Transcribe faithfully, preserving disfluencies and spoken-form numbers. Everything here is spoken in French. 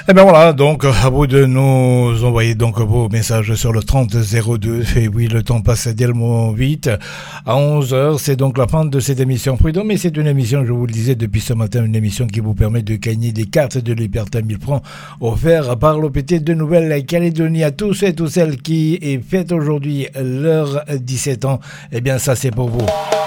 Et bien voilà, donc à vous de nous envoyer donc vos messages sur le trente zéro deux. Et oui, le temps passe tellement vite. À onze heures, c'est donc la fin de cette émission Prud'homme. Mais c'est une émission, je vous le disais depuis ce matin, une émission qui vous permet de gagner des cartes de liberté à mille francs offertes par l'O P T de Nouvelle-Calédonie. À tous et toutes celles qui fêtent aujourd'hui leur dix-sept ans, eh bien ça c'est pour vous.